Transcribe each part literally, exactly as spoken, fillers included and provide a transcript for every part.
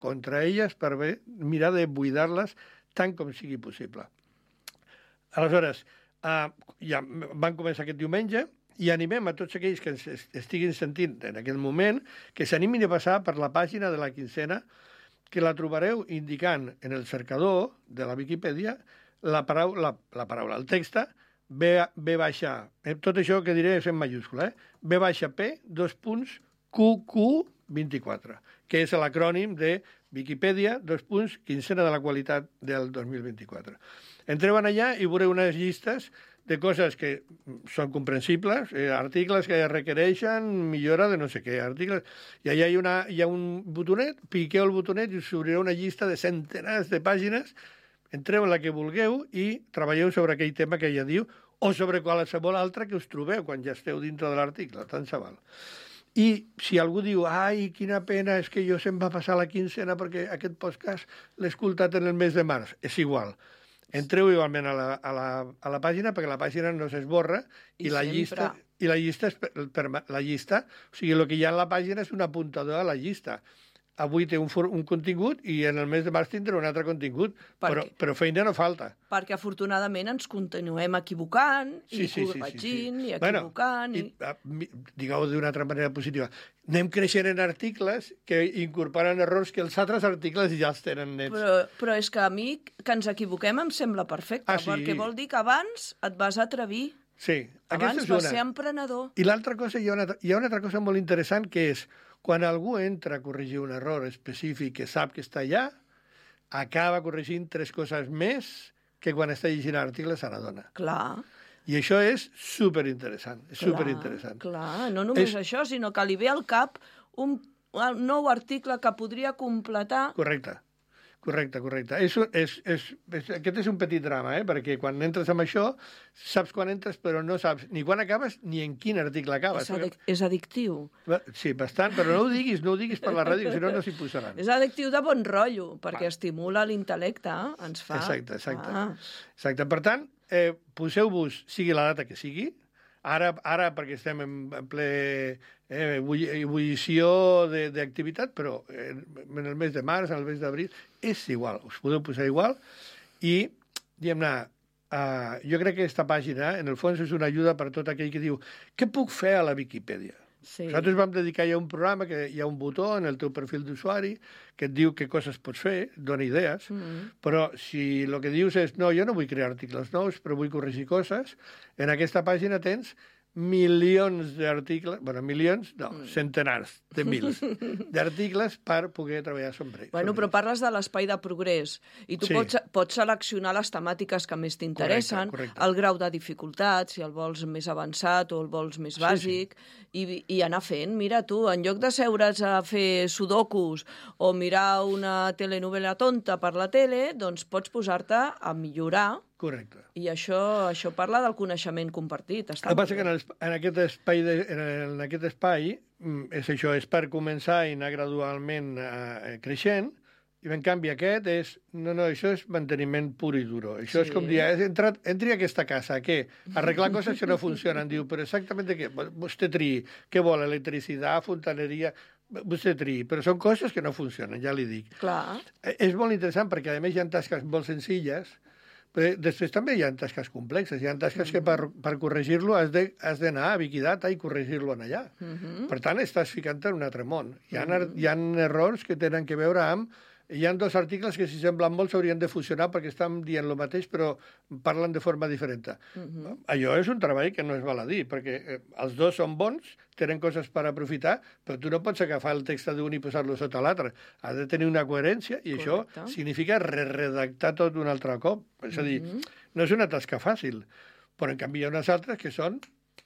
contra elles per bé, mirar de buidar-les tant com sigui possible. Aleshores, eh, ja van començar aquest diumenge i animem a tots aquells que ens estiguin sentint en aquest moment que s'animin a passar per la pàgina de la quincena, que la trobareu indicant en el cercador de la Viquipèdia la paraula, la, la paraula el text, B, B baixa, eh, tot això que diré és en majúscula, eh? B baixa P, dos punts, Q Q vint-i-quatre, que és l'acrònim de Viquipèdia, dos punts, quincena de la qualitat del dos mil vint-i-quatre. Entreu allà i veureu unes llistes de coses que són comprensibles, eh, articles que requereixen millora de no sé què, articles... I allà hi ha, una, hi ha un botonet, piqueu el botonet i us obrirà una llista de centenars de pàgines, entreu en la que vulgueu i treballeu sobre aquell tema que ella diu o sobre qualsevol altre que us trobeu quan ja esteu dintre de l'article, tant se val. I si algú diu, ai, quina pena, és que jo se'm va passar la quincena perquè aquest podcast l'he escoltat en el mes de març. És igual. Entreu igualment a la, a la, a la pàgina perquè la pàgina no s'esborra i, I la sempre... llista i la llista és per, per, la llista, o sigui, el que hi ha a la pàgina és un apuntador a la llista. Avui té un, un contingut i en el mes de març tindrà un altre contingut, però, però feina no falta. Perquè afortunadament ens continuem equivocant sí, i sí, corregint sí, sí, sí. i equivocant. Bueno, i... i digueu d'una altra manera positiva. Anem creixent en articles que incorporen errors que els altres articles ja els tenen nets. Però, però és que a mi que ens equivoquem em sembla perfecte, ah, sí? perquè vol dir que abans et vas atrevir. Sí, abans vas ser emprenedor. I l'altra cosa, hi ha, una, hi ha una altra cosa molt interessant que és quan algú entra a corregir un error específic que sap que està allà, acaba corregint tres coses més que quan està llegint l'article se n'adona. Clar. I això és superinteressant, és clar, superinteressant. Clar, no només és... això, sinó que li ve al cap un, un nou article que podria completar... Correcte. Correcte, correcte. És, és, és, és, aquest és un petit drama, eh? Perquè quan entres amb això, saps quan entres, però no saps ni quan acabes ni en quin article acabes. És, adic és addictiu. Sí, bastant, però no ho diguis, no ho diguis per la ràdio, si no, no s'hi posaran. És addictiu de bon rotllo, perquè ah. estimula l'intel·lecte, ens fa... Exacte, exacte. Ah. Exacte. Per tant, eh, poseu-vos, sigui la data que sigui, Ara, ara perquè estem en, en ple eh, ebullició d'activitat, però eh, en el mes de març, en el mes d'abril, és igual, us podeu posar igual. I, diguem-ne, uh, jo crec que aquesta pàgina, en el fons, és una ajuda per tot aquell que diu què puc fer a la Viquipèdia? Sí. Nosaltres vam dedicar ja un programa que hi ha un botó en el teu perfil d'usuari que et diu què coses pots fer, et dona idees, mm-hmm. però si el que dius és no, jo no vull crear articles nous, però vull corregir coses, en aquesta pàgina tens milions d'articles, bueno, milions, no, mm. centenars de mils d'articles per poder treballar sobre ells. Bueno, però parles de l'espai de progrés i tu sí. pots, pots seleccionar les temàtiques que més t'interessen, el grau de dificultat, si el vols més avançat o el vols més bàsic, sí, sí. I, i anar fent. Mira, tu, en lloc de seure's a fer sudokus o mirar una telenovela tonta per la tele, doncs pots posar-te a millorar. Correcte. I això, això parla del coneixement compartit. Està el que passa que en, el, en, aquest espai de, en, en aquest espai és això, és per començar i anar gradualment eh, creixent, i en canvi aquest és, no, no, això és manteniment pur i duro. Això sí. És com dir, he entrat, entri a aquesta casa, què? Arreglar coses que no funcionen. Diu, però exactament què? Vostè triï, què vol? Electricitat, fontaneria... Vostè triï, però són coses que no funcionen, ja li dic. Clar. És molt interessant perquè, a més, hi ha tasques molt senzilles. Però després també hi ha tasques complexes, hi ha tasques mm-hmm. que per, per corregir-lo has d'anar a Wikidata i corregir-lo allà. Mm-hmm. Per tant, estàs ficant-te en un altre món. Hi ha, mm-hmm. hi ha errors que tenen que veure amb... Hi ha dos articles que, si semblen molt, s'haurien de fusionar perquè estan dient el mateix, però parlen de forma diferent. Mm-hmm. Allò és un treball que no es val a dir, perquè eh, els dos són bons, tenen coses per aprofitar, però tu no pots agafar el text d'un i posar-lo sota l'altre. Ha de tenir una coherència i Correcte. Això significa re-redactar tot un altre cop. És a dir, mm-hmm. no és una tasca fàcil, però en canvi hi ha unes altres que són...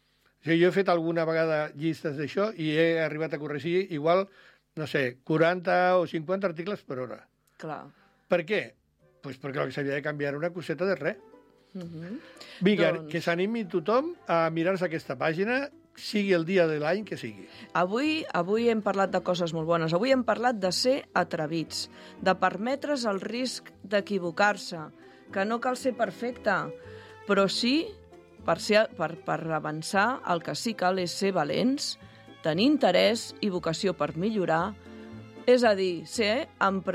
O sigui, jo he fet alguna vegada llistes d'això i he arribat a corregir igual... no sé, quaranta o cinquanta articles per hora. Clar. Per què? Pues perquè el que s'havia de canviar una coseta de res. Mm-hmm. Vinga, doncs... que s'animi tothom a mirar-se aquesta pàgina, sigui el dia de l'any que sigui. Avui, avui hem parlat de coses molt bones. Avui hem parlat de ser atrevits, de permetre's el risc d'equivocar-se, que no cal ser perfecte, però sí, per, ser, per, per avançar, el que sí cal és ser valents, tenir interès i vocació per millorar, És a dir, ser emprenedor.